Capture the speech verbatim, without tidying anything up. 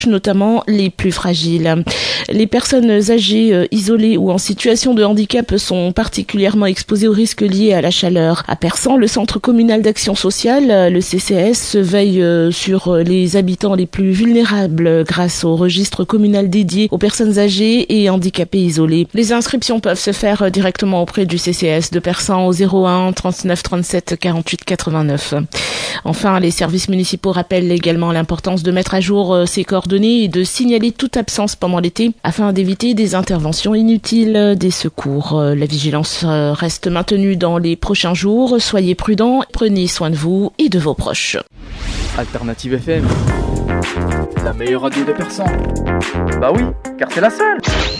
notamment les plus fragiles. Les personnes âgées, euh, isolées ou en situation de handicap sont particulièrement exposées aux risques liés à la chaleur. À Persan, le Centre communal d'action sociale, le C C S, veille euh, sur les habitants les plus vulnérables grâce au registre communal dédié aux personnes âgées et handicapées isolées. Les inscriptions peuvent se faire directement auprès du C C S de Persan au zéro un trente-neuf trente-sept quarante-huit quatre-vingt-neuf. Enfin, les services municipaux rappellent également l'importance de mettre à jour euh, ces coordonnées et de signaler toute absence pendant l'été afin d'éviter des interventions inutiles des secours. La vigilance reste maintenue dans les prochains jours. Soyez prudents, prenez soin de vous et de vos proches. Alternative F M, la meilleure radio de Persan. Bah oui, car c'est la seule.